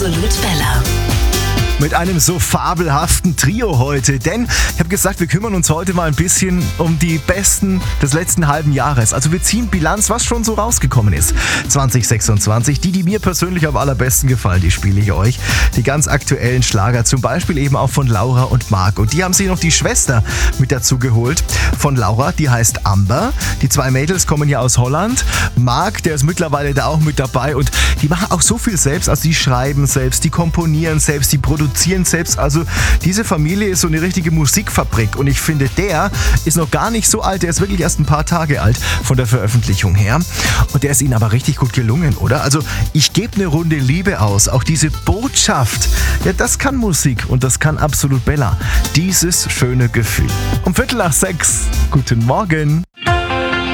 Absolut Bella. Mit einem so fabelhaften Trio heute, denn ich habe gesagt, wir kümmern uns heute mal ein bisschen um die Besten des letzten halben Jahres. Also wir ziehen Bilanz, was schon so rausgekommen ist. 2026, die mir persönlich am allerbesten gefallen, die spiele ich euch. Die ganz aktuellen Schlager, zum Beispiel eben auch von Laura und Marc. Und die haben sich noch die Schwester mit dazu geholt. Von Laura, die heißt Amber. Die zwei Mädels kommen ja aus Holland. Marc, der ist mittlerweile da auch mit dabei und die machen auch so viel selbst. Also die schreiben selbst, die komponieren selbst, die produzieren selbst. Also diese Familie ist so eine richtige Musikfabrik und ich finde, der ist noch gar nicht so alt. Der ist wirklich erst ein paar Tage alt von der Veröffentlichung her und der ist ihnen aber richtig gut gelungen, oder? Also ich gebe eine Runde Liebe aus. Auch diese Botschaft, ja, das kann Musik und das kann Absolut Bella. Dieses schöne Gefühl. Um 5:45. Guten Morgen.